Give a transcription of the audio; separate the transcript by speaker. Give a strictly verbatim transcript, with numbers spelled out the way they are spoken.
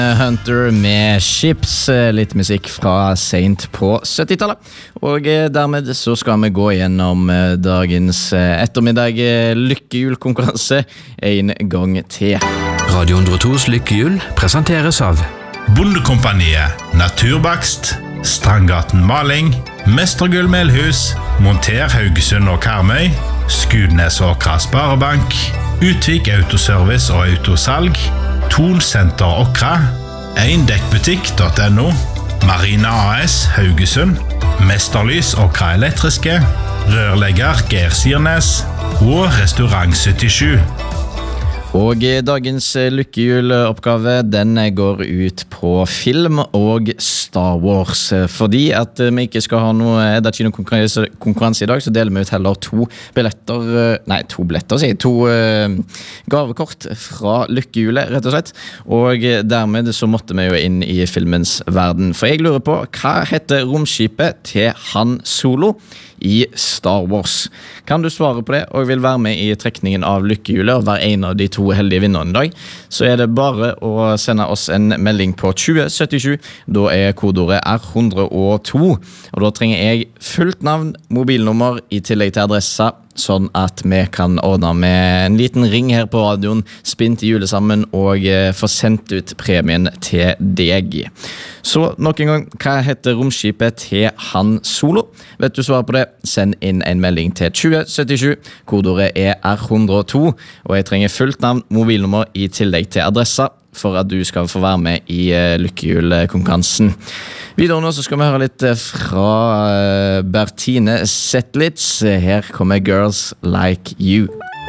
Speaker 1: Hunter med Ships, litt musikk fra sent på syttitallet. Og dermed så skal vi gå gjennom dagens ettermiddag lykkehjulkonkurranse en gang til.
Speaker 2: Radio hundre og tos lykkehjul presenteres av
Speaker 3: Bondekompaniet, Naturbakst, Strandgaten Maling, Mestergull Melhus, Monter Haugesund og Karmøy, Skudnes og Krasbarebank, Utvik Autoservice og Autosalg, Thon Center Okra, eindekkbutikk.no, Marina A S Haugesund, Mesterlys Okra Elektriske, Rørlegger Geir Sirnes og Restaurant syttisju.
Speaker 1: Og dagens lykkehjuloppgave, den går ut på film og Star Wars. Fordi at vi ikke skal ha noe, det er ikke noen konkurranse, konkurranse i dag, så deler vi ut heller to billetter, nei, to billetter, sier to uh, gavekort fra lykkehjulet, rett og slett. Og dermed så måtte vi jo inn i filmens verden. For jeg lurer på, hva heter romskipet til Han Solo i Star Wars? Kan du svare på det og vil være med i trekningen av lykkehjulet og være en av de to heldige vinnerne i dag, så er det bare å sende oss en melding på tjue syttisju. Da er kodordet R hundre og to, og da trenger jeg fullt navn, mobilnummer i tillegg til adressa, sånn at vi kan ordne med en liten ring her på radioen, spinn til jule sammen og eh, få sendt ut premien til deg. Så nok en gang, hva heter romskipet til Han Solo? Vet du svaret på det? Send inn en melding til tjue syttisju. Kodordet er R hundre og to, og jeg trenger fullt navn, mobilnummer i tillegg til adressa for at du skal få være med i uh, lykkehjulkonkurransen. Videre nå så skal vi høre litt fra uh, Bertine Zetlitz. Her kommer Girls Like You.